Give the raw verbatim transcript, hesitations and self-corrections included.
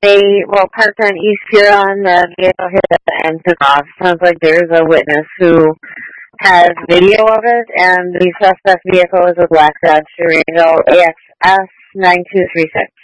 They well parked on East Huron. The vehicle hit it and took off. Sounds like there's a witness who has video of it, and the suspect vehicle is a black Dodge Durango A X S nine two three six.